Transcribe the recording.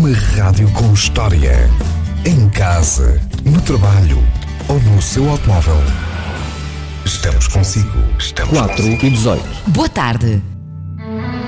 Uma rádio com história. Em casa, no trabalho ou no seu automóvel. Estamos consigo. 4 e 18. Boa tarde.